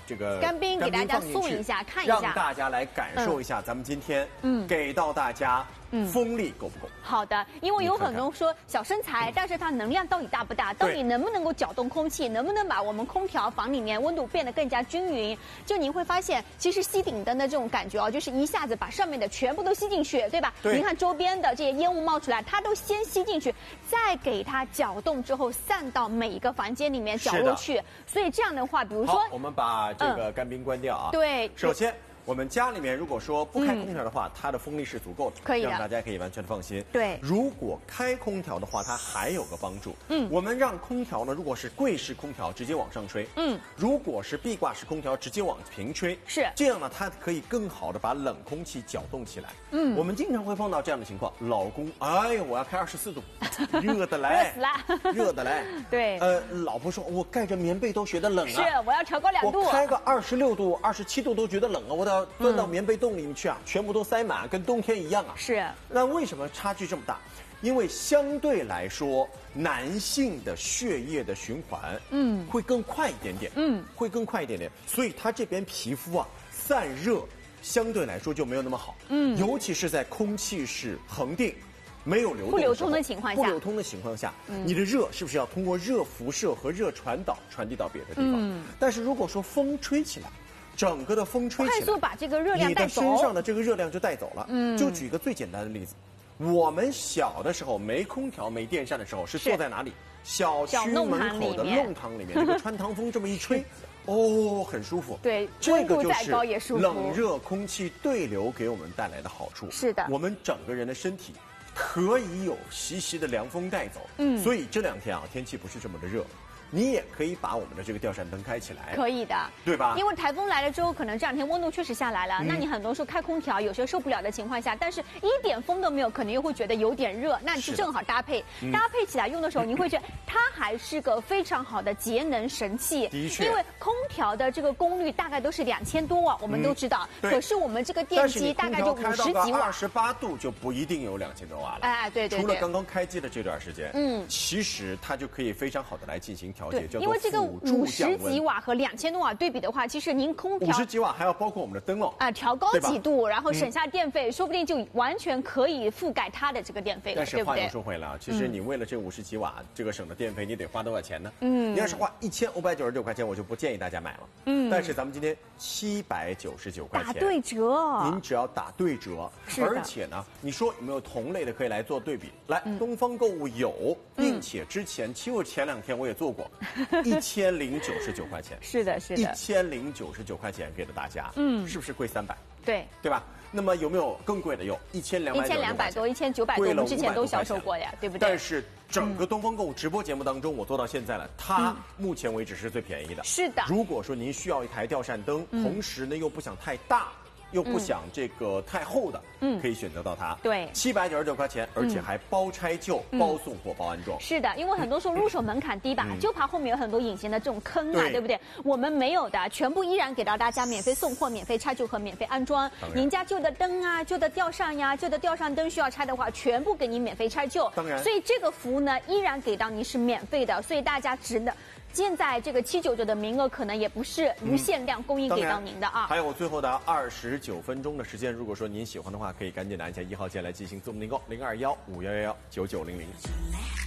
这个干冰给大家送一下，看一下， 让大家来感受一下咱们今天给到大家风力够不够？ 好的，因为有很多说小身材，但是它能量到底大不大？到底能不能够搅动空气？能不能把我们空调房里面温度变得更加均匀？就您会发现，其实吸顶灯的这种感觉哦，就是一下子把上面的全部都吸进去，对吧？ 对。 您看周边的这些烟雾冒出来，它都先吸进去，再给它搅动之后散到每一个房间里面角落去。所以这样的话，比如说， 我们把这个干冰关掉啊。 对。 首先。我们家里面如果说不开空调的话，它的风力是足够的， 可以的， 让大家可以完全的放心。 对， 如果开空调的话，它还有个帮助。我们让空调呢，如果是柜式空调直接往上吹，如果是壁挂式空调直接往平吹， 是这样呢，它可以更好的把冷空气搅动起来。我们经常会碰到这样的情况，老公，哎呦，我要开24度，热的来， 热死了， 热的来。 对， 老婆说，我盖着棉被都觉得冷啊， 是，我要调高2度， 我开个26度、27度都觉得冷啊，我得钻到棉被洞里面去啊，全部都塞满，跟冬天一样啊。 是。 那为什么差距这么大？因为相对来说，男性的血液的循环，会更快一点点，会更快一点点，所以他这边皮肤啊散热相对来说就没有那么好，尤其是在空气是恒定。没有不流通的情况下，你的热是不是要通过热辐射和热传导传递到别的地方？但是如果说风吹起来，整个的风吹起来， 快速把这个热量带走， 你的身上的这个热量就带走了。就举一个最简单的例子，我们小的时候没空调、没电扇的时候，是坐在哪里？小区门口的弄堂里面，这个穿堂风这么一吹，哦，很舒服。 对， 这个就是高也舒服。 冷热空气对流给我们带来的好处。 是的， 我们整个人的身体可以有习习的凉风带走。所以这2天啊，天气不是这么的热。你也可以把我们的这个吊扇灯开起来， 可以的， 对吧？ 因为台风来了之后，可能这2天温度确实下来了。那你很多时候开空调，有些受不了的情况下，但是一点风都没有，可能又会觉得有点热，那就正好搭配起来用的时候，您会觉得它还是个非常好的节能神器。 的确， 因为空调的这个功率大概都是2000多瓦，我们都知道。可是我们这个电机大概就50几瓦 ，28度就不一定有2000多瓦了。 哎，对。 除了刚刚开机的这段时间，其实它就可以非常好的来进行调节，叫做因为这个50几瓦和2000多瓦对比的话，其实您空调 50几瓦还要包括我们的灯哦， 调高几度，然后省下电费，说不定就完全可以覆盖它的这个电费了， 但是话又说回来啊，其实你为了这50几瓦这个省的电费，你得花多少钱呢？你要是花1599块钱，我就不建议大家买了。但是咱们今天799块钱打对折， 您只要打对折，而且呢，你说有没有同类的可以来做对比？来，东方购物有，并且之前其实前2天我也做过。1099块钱， 是的 ，1099块钱给了大家，是不是贵300？对吧？那么有没有更贵的？有1200 多，1900多，我们之前都销售过呀，对不对？ 但是整个东方购物直播节目当中，我做到现在了，它目前为止是最便宜的。 是的。 如果说您需要一台吊扇灯，同时呢又不想太大，又不想这个太厚的，可以选择到它。 对 ，799块钱，而且还包拆旧、包送货、包安装。 是的，因为很多时候入手门槛低吧，就怕后面有很多隐形的这种坑啊，对不对？我们没有的，全部依然给到大家免费送货、免费拆旧和免费安装。您家旧的灯啊、旧的吊扇呀、旧的吊扇灯需要拆的话，全部给您免费拆旧。 当然， 所以这个服务呢，依然给到您是免费的，所以大家值得。现在这个799的名额可能也不是无限量供应给到您的啊。 还有最后的29分钟的时间，如果说您喜欢的话，可以赶紧拿一下1号键来进行自动订购，0215119900。